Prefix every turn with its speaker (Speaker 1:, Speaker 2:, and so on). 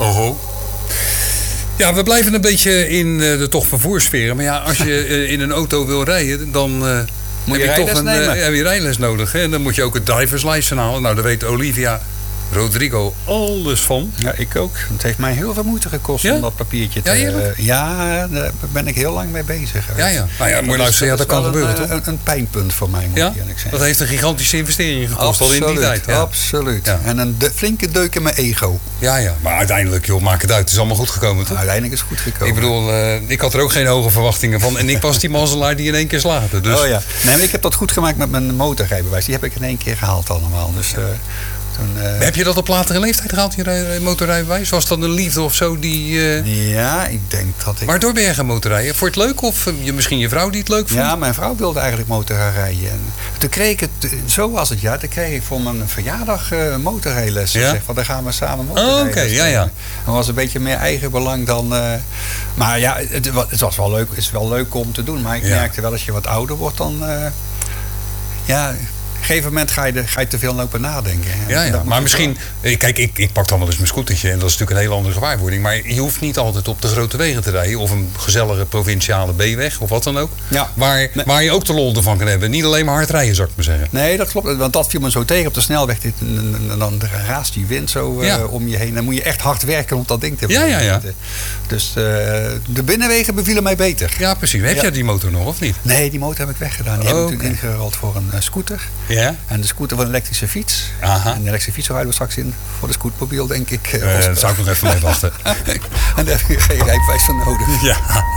Speaker 1: Oho. Ja, we blijven een beetje in de toch vervoerssferen. Maar ja, als je in een auto wil rijden, dan
Speaker 2: moet
Speaker 1: heb
Speaker 2: je
Speaker 1: toch heb je rijles nodig. Hè? En dan moet je ook het driver's license halen. Nou, daar weet Olivia Rodrigo alles van.
Speaker 2: Ja, ik ook. Het heeft mij heel veel moeite gekost om dat papiertje te... Ja, daar ben ik heel lang mee bezig.
Speaker 1: Ja. Nou ja, moet je luisteren. Dat kan gebeuren, toch?
Speaker 2: Een pijnpunt voor mij, moet ik eerlijk zeggen.
Speaker 1: Dat heeft een gigantische investering gekost al in die tijd. Ja.
Speaker 2: Absoluut. Ja. En een flinke deuk in mijn ego.
Speaker 1: Ja. Maar uiteindelijk, joh, maak het uit. Het is allemaal goed gekomen, toch?
Speaker 2: Uiteindelijk is het goed gekomen.
Speaker 1: Ik bedoel, ik had er ook geen hoge verwachtingen van. En ik was die mazzelaar die in 1 keer slaagde. Dus.
Speaker 2: Oh ja. Nee, maar ik heb dat goed gemaakt met mijn motorrijbewijs. Die heb ik in 1 keer gehaald allemaal. Dus...
Speaker 1: Heb je dat op latere leeftijd gehaald, je motorrijbewijs? Was dat een liefde of zo die...
Speaker 2: Ja, ik denk dat ik...
Speaker 1: Waardoor ben je gaan motorrijden? Voor het leuk of misschien je vrouw die het leuk vond?
Speaker 2: Ja, mijn vrouw wilde eigenlijk motorrijden. En toen kreeg ik het, zo was het ja, toen kreeg ik voor mijn verjaardag motorrijlessen.
Speaker 1: Ja?
Speaker 2: Zeg, van, dan gaan we samen motorrijden.
Speaker 1: Oké, ja.
Speaker 2: Dat was een beetje meer eigenbelang dan... maar ja, het was wel leuk, het is wel leuk om te doen. Maar ik merkte wel, als je wat ouder wordt, dan... Op een gegeven moment ga je te veel lopen nadenken.
Speaker 1: Ja. Maar misschien... Kijk, ik pak dan wel eens mijn scootertje. En dat is natuurlijk een hele andere gewaarwording. Maar je hoeft niet altijd op de grote wegen te rijden. Of een gezellige provinciale B-weg. Of wat dan ook. Ja. Waar je ook de lol ervan kan hebben. Niet alleen maar hard rijden, zou ik maar zeggen.
Speaker 2: Nee, dat klopt. Want dat viel me zo tegen op de snelweg. Dan raast die wind zo om je heen. Dan moet je echt hard werken om dat ding te bereiken.
Speaker 1: Ja.
Speaker 2: Dus de binnenwegen bevielen mij beter.
Speaker 1: Ja, precies. Heb jij die motor nog, of niet?
Speaker 2: Nee, die motor heb ik weggedaan. Die heb ik natuurlijk ingeruild voor een scooter.
Speaker 1: Ja.
Speaker 2: En de scooter van een elektrische fiets.
Speaker 1: Aha.
Speaker 2: En de elektrische fiets rijden we straks in voor de scootmobiel, denk ik.
Speaker 1: Daar zou ik nog even mee wachten.
Speaker 2: En daar heb je geen rijbewijs van nodig.
Speaker 1: Ja.